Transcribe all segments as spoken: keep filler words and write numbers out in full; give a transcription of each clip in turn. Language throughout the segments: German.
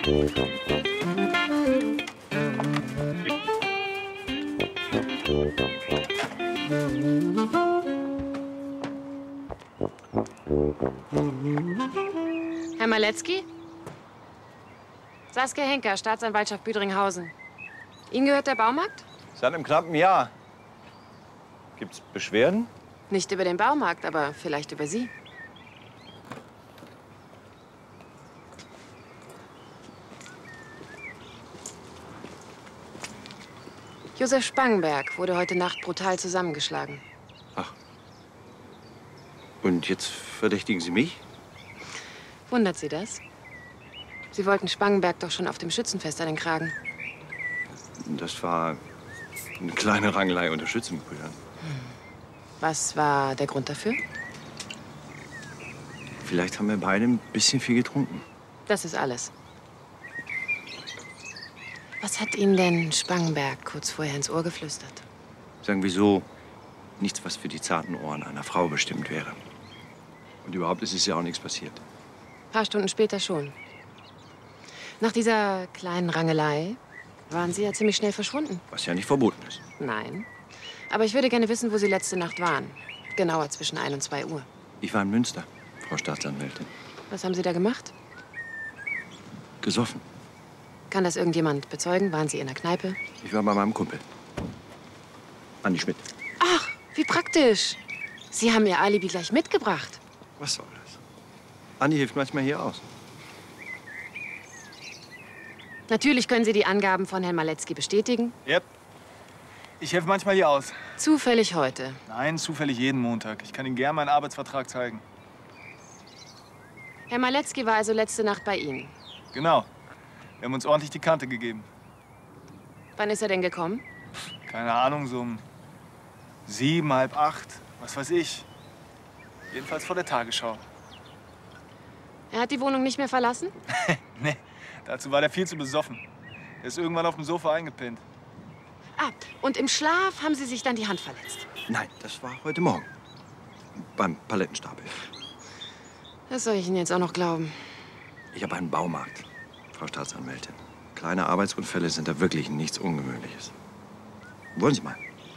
Herr Maletzki? Saskia Henker, Staatsanwaltschaft Büdringhausen. Ihnen gehört der Baumarkt? Seit einem knappen Jahr. Gibt's Beschwerden? Nicht über den Baumarkt, aber vielleicht über Sie. Josef Spangenberg wurde heute Nacht brutal zusammengeschlagen. Ach. Und jetzt verdächtigen Sie mich? Wundert Sie das? Sie wollten Spangenberg doch schon auf dem Schützenfest an den Kragen. Das war eine kleine Rangelei unter Schützenbrüdern. Was war der Grund dafür? Vielleicht haben wir beide ein bisschen viel getrunken. Das ist alles. Was hat Ihnen denn Spangenberg kurz vorher ins Ohr geflüstert? Sagen wir so, nichts, was für die zarten Ohren einer Frau bestimmt wäre. Und überhaupt ist es ja auch nichts passiert. Ein paar Stunden später schon. Nach dieser kleinen Rangelei waren Sie ja ziemlich schnell verschwunden. Was ja nicht verboten ist. Nein. Aber ich würde gerne wissen, wo Sie letzte Nacht waren. Genauer zwischen ein und zwei Uhr. Ich war in Münster, Frau Staatsanwältin. Was haben Sie da gemacht? Gesoffen. Kann das irgendjemand bezeugen? Waren Sie in der Kneipe? Ich war bei meinem Kumpel. Andi Schmidt. Ach, wie praktisch. Sie haben Ihr Alibi gleich mitgebracht. Was soll das? Andi hilft manchmal hier aus. Natürlich können Sie die Angaben von Herrn Maletzki bestätigen. Yep. Ich helfe manchmal hier aus. Zufällig heute. Nein, zufällig jeden Montag. Ich kann Ihnen gern meinen Arbeitsvertrag zeigen. Herr Maletzki war also letzte Nacht bei Ihnen. Genau. Wir haben uns ordentlich die Kante gegeben. Wann ist er denn gekommen? Keine Ahnung, so um sieben, halb acht, was weiß ich. Jedenfalls vor der Tagesschau. Er hat die Wohnung nicht mehr verlassen? Nee, dazu war der viel zu besoffen. Er ist irgendwann auf dem Sofa eingepennt. Ah, und im Schlaf haben Sie sich dann die Hand verletzt? Nein, das war heute Morgen. Beim Palettenstapel. Das soll ich Ihnen jetzt auch noch glauben. Ich habe einen Baumarkt, Frau Staatsanwältin. Kleine Arbeitsunfälle sind da wirklich nichts Ungewöhnliches. Wollen Sie mal?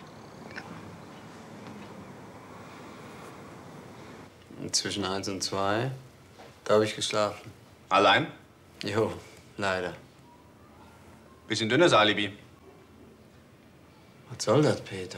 Zwischen eins und zwei, da habe ich geschlafen. Allein? Jo, leider. Bisschen dünnes Alibi. Was soll das, Peter?